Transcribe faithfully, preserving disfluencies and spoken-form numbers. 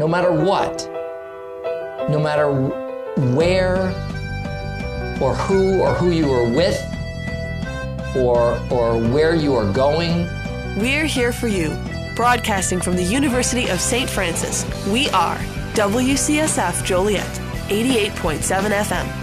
no matter what, no matter where or who or who you are with or, or where you are going. We're here for you, broadcasting from the University of Saint Francis. We are W C S F Joliet, eighty-eight point seven F M.